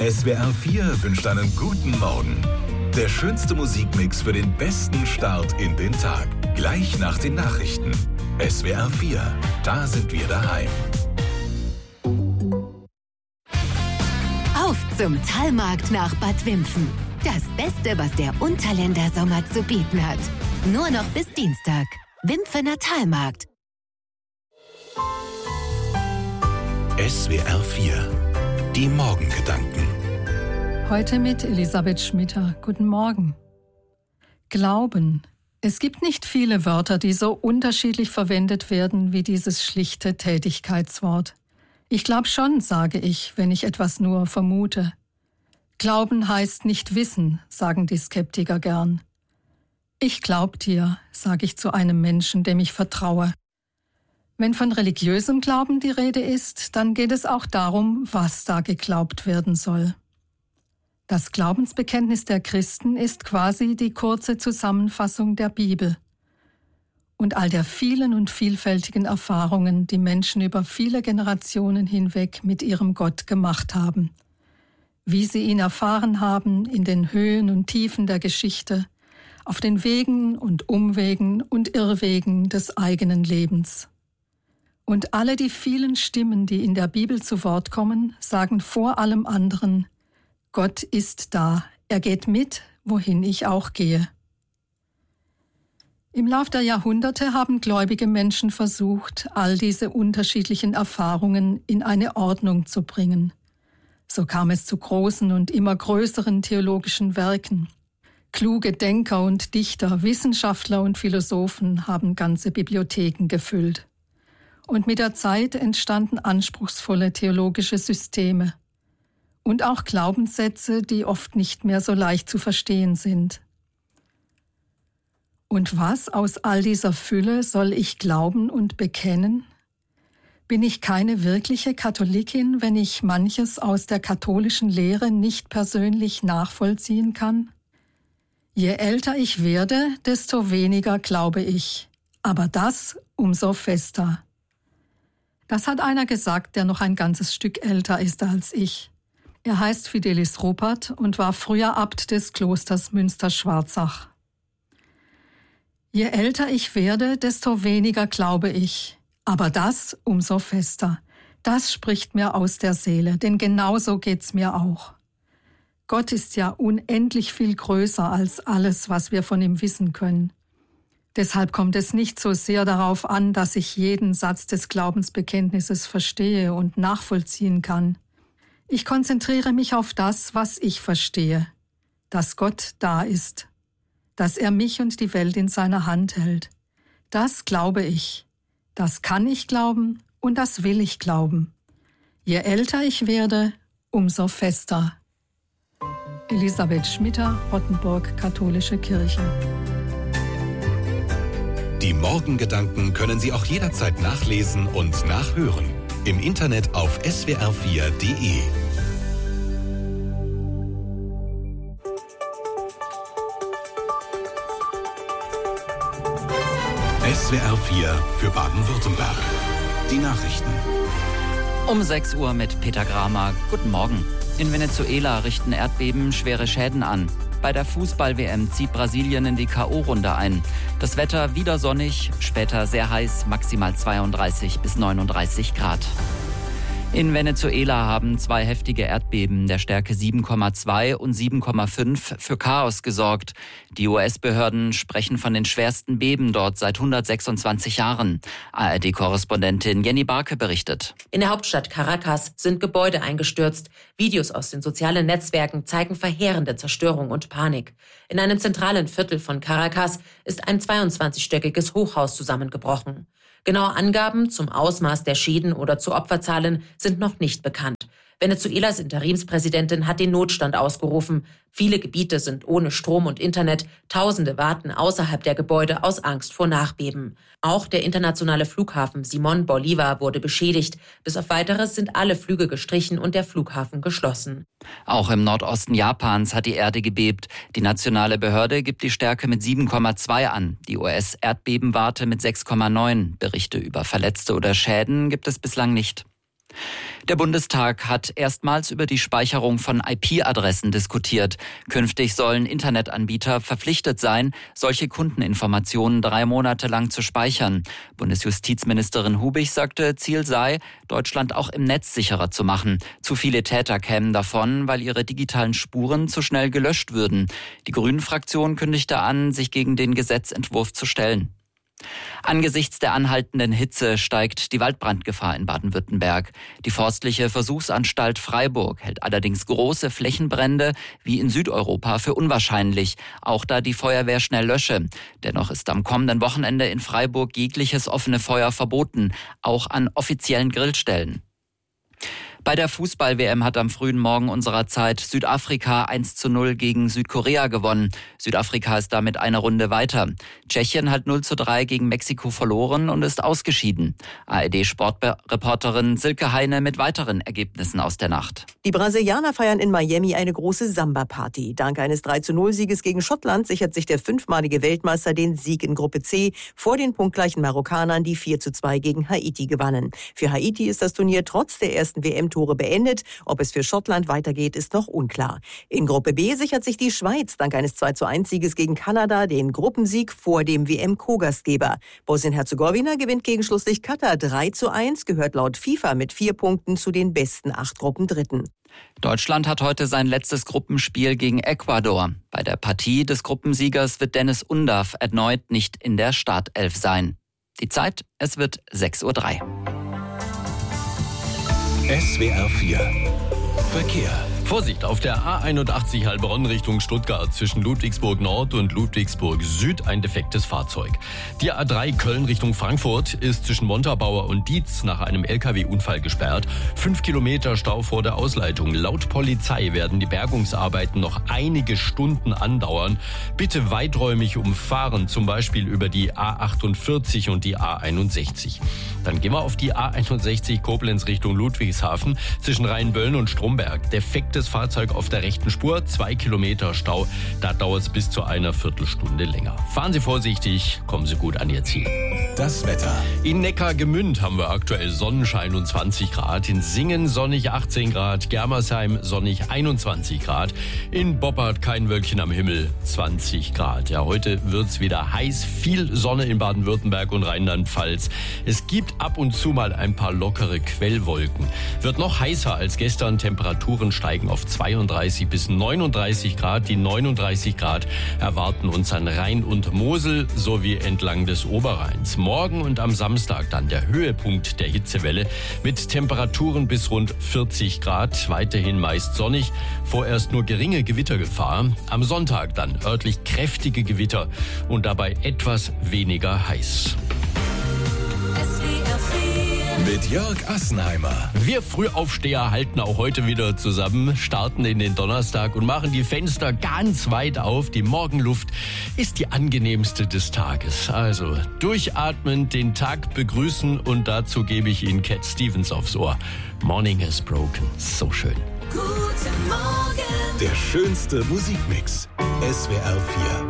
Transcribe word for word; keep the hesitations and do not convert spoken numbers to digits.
S W R vier wünscht einen guten Morgen. Der schönste Musikmix für den besten Start in den Tag. Gleich nach den Nachrichten. S W R vier, da sind wir daheim. Auf zum Thalmarkt nach Bad Wimpfen. Das Beste, was der Unterländer Sommer zu bieten hat. Nur noch bis Dienstag. Wimpfener Thalmarkt. S W R vier, die Morgengedanken. Heute mit Elisabeth Schmitter. Guten Morgen. Glauben. Es gibt nicht viele Wörter, die so unterschiedlich verwendet werden wie dieses schlichte Tätigkeitswort. Ich glaube schon, sage ich, wenn ich etwas nur vermute. Glauben heißt nicht wissen, sagen die Skeptiker gern. Ich glaub dir, sage ich zu einem Menschen, dem ich vertraue. Wenn von religiösem Glauben die Rede ist, dann geht es auch darum, was da geglaubt werden soll. Das Glaubensbekenntnis der Christen ist quasi die kurze Zusammenfassung der Bibel und all der vielen und vielfältigen Erfahrungen, die Menschen über viele Generationen hinweg mit ihrem Gott gemacht haben. Wie sie ihn erfahren haben in den Höhen und Tiefen der Geschichte, auf den Wegen und Umwegen und Irrwegen des eigenen Lebens. Und alle die vielen Stimmen, die in der Bibel zu Wort kommen, sagen vor allem anderen: Gott ist da, er geht mit, wohin ich auch gehe. Im Lauf der Jahrhunderte haben gläubige Menschen versucht, all diese unterschiedlichen Erfahrungen in eine Ordnung zu bringen. So kam es zu großen und immer größeren theologischen Werken. Kluge Denker und Dichter, Wissenschaftler und Philosophen haben ganze Bibliotheken gefüllt. Und mit der Zeit entstanden anspruchsvolle theologische Systeme und auch Glaubenssätze, die oft nicht mehr so leicht zu verstehen sind. Und was aus all dieser Fülle soll ich glauben und bekennen? Bin ich keine wirkliche Katholikin, wenn ich manches aus der katholischen Lehre nicht persönlich nachvollziehen kann? Je älter ich werde, desto weniger glaube ich, aber das umso fester. Das hat einer gesagt, der noch ein ganzes Stück älter ist als ich. Er heißt Fidelis Ruppert und war früher Abt des Klosters Münster-Schwarzach. Je älter ich werde, desto weniger glaube ich. Aber das umso fester. Das spricht mir aus der Seele, denn genauso geht's mir auch. Gott ist ja unendlich viel größer als alles, was wir von ihm wissen können. Deshalb kommt es nicht so sehr darauf an, dass ich jeden Satz des Glaubensbekenntnisses verstehe und nachvollziehen kann. Ich konzentriere mich auf das, was ich verstehe, dass Gott da ist, dass er mich und die Welt in seiner Hand hält. Das glaube ich, das kann ich glauben und das will ich glauben. Je älter ich werde, umso fester. Elisabeth Schmitter, Rottenburg, Katholische Kirche. Die Morgengedanken können Sie auch jederzeit nachlesen und nachhören. Im Internet auf s w r vier punkt d e. S W R vier für Baden-Württemberg. Die Nachrichten. Um sechs Uhr mit Peter Gramer. Guten Morgen. In Venezuela richten Erdbeben schwere Schäden an. Bei der Fußball-W M zieht Brasilien in die K O-Runde ein. Das Wetter wieder sonnig, später sehr heiß, maximal zweiunddreißig bis neununddreißig Grad. In Venezuela haben zwei heftige Erdbeben der Stärke sieben Komma zwei und sieben Komma fünf für Chaos gesorgt. Die U S-Behörden sprechen von den schwersten Beben dort seit hundertsechsundzwanzig Jahren. A R D-Korrespondentin Jenny Barke berichtet. In der Hauptstadt Caracas sind Gebäude eingestürzt. Videos aus den sozialen Netzwerken zeigen verheerende Zerstörung und Panik. In einem zentralen Viertel von Caracas ist ein zweiundzwanzigstöckiges Hochhaus zusammengebrochen. Genaue Angaben zum Ausmaß der Schäden oder zu Opferzahlen sind noch nicht bekannt. Venezuelas Interimspräsidentin hat den Notstand ausgerufen. Viele Gebiete sind ohne Strom und Internet. Tausende warten außerhalb der Gebäude aus Angst vor Nachbeben. Auch der internationale Flughafen Simón Bolívar wurde beschädigt. Bis auf Weiteres sind alle Flüge gestrichen und der Flughafen geschlossen. Auch im Nordosten Japans hat die Erde gebebt. Die nationale Behörde gibt die Stärke mit sieben Komma zwei an. Die U S-Erdbebenwarte mit sechs Komma neun. Berichte über Verletzte oder Schäden gibt es bislang nicht. Der Bundestag hat erstmals über die Speicherung von I P-Adressen diskutiert. Künftig sollen Internetanbieter verpflichtet sein, solche Kundeninformationen drei Monate lang zu speichern. Bundesjustizministerin Hubig sagte, Ziel sei, Deutschland auch im Netz sicherer zu machen. Zu viele Täter kämen davon, weil ihre digitalen Spuren zu schnell gelöscht würden. Die Grünen-Fraktion kündigte an, sich gegen den Gesetzentwurf zu stellen. Angesichts der anhaltenden Hitze steigt die Waldbrandgefahr in Baden-Württemberg. Die Forstliche Versuchsanstalt Freiburg hält allerdings große Flächenbrände wie in Südeuropa für unwahrscheinlich, auch da die Feuerwehr schnell lösche. Dennoch ist am kommenden Wochenende in Freiburg jegliches offene Feuer verboten, auch an offiziellen Grillstellen. Bei der Fußball-W M hat am frühen Morgen unserer Zeit Südafrika eins zu null gegen Südkorea gewonnen. Südafrika ist damit eine Runde weiter. Tschechien hat null zu drei gegen Mexiko verloren und ist ausgeschieden. A R D-Sportreporterin Silke Heine mit weiteren Ergebnissen aus der Nacht. Die Brasilianer feiern in Miami eine große Samba-Party. Dank eines drei zu null Sieges gegen Schottland sichert sich der fünfmalige Weltmeister den Sieg in Gruppe C vor den punktgleichen Marokkanern, die vier zu zwei gegen Haiti gewannen. Für Haiti ist das Turnier trotz der ersten W M Tore beendet. Ob es für Schottland weitergeht, ist noch unklar. In Gruppe B sichert sich die Schweiz dank eines zwei zu eins Sieges gegen Kanada den Gruppensieg vor dem W M-Co-Gastgeber. Bosnien-Herzegowina gewinnt gegen Schlusslicht Katar drei zu eins, gehört laut FIFA mit vier Punkten zu den besten acht Gruppendritten. Deutschland hat heute sein letztes Gruppenspiel gegen Ecuador. Bei der Partie des Gruppensiegers wird Dennis Undav erneut nicht in der Startelf sein. Die Zeit, es wird sechs Uhr drei. S W R vier Verkehr. Vorsicht, auf der A einundachtzig Heilbronn Richtung Stuttgart zwischen Ludwigsburg Nord und Ludwigsburg Süd ein defektes Fahrzeug. Die A drei Köln Richtung Frankfurt ist zwischen Montabaur und Dietz nach einem L K W-Unfall gesperrt. Fünf Kilometer Stau vor der Ausleitung. Laut Polizei werden die Bergungsarbeiten noch einige Stunden andauern. Bitte weiträumig umfahren, zum Beispiel über die A achtundvierzig und die A einundsechzig. Dann gehen wir auf die A einundsechzig Koblenz Richtung Ludwigshafen zwischen Rheinböllen und Stromberg. Defektes Fahrzeug auf der rechten Spur, zwei Kilometer Stau. Da dauert es bis zu einer Viertelstunde länger. Fahren Sie vorsichtig, kommen Sie gut an Ihr Ziel. Das Wetter. In Neckargemünd haben wir aktuell Sonnenschein und zwanzig Grad. In Singen sonnig achtzehn Grad. Germersheim sonnig einundzwanzig Grad. In Boppard kein Wölkchen am Himmel, zwanzig Grad. Ja, heute wird's wieder heiß. Viel Sonne in Baden-Württemberg und Rheinland-Pfalz. Es gibt ab und zu mal ein paar lockere Quellwolken. Wird noch heißer als gestern. Temperaturen steigen auf zweiunddreißig bis neununddreißig Grad. Die neununddreißig Grad erwarten uns an Rhein und Mosel sowie entlang des Oberrheins. Morgen und am Samstag dann der Höhepunkt der Hitzewelle mit Temperaturen bis rund vierzig Grad. Weiterhin meist sonnig, vorerst nur geringe Gewittergefahr. Am Sonntag dann örtlich kräftige Gewitter und dabei etwas weniger heiß. Mit Jörg Assenheimer. Wir Frühaufsteher halten auch heute wieder zusammen, starten in den Donnerstag und machen die Fenster ganz weit auf. Die Morgenluft ist die angenehmste des Tages. Also durchatmen, den Tag begrüßen und dazu gebe ich Ihnen Cat Stevens aufs Ohr. Morning has broken. So schön. Guten Morgen. Der schönste Musikmix. S W R vier.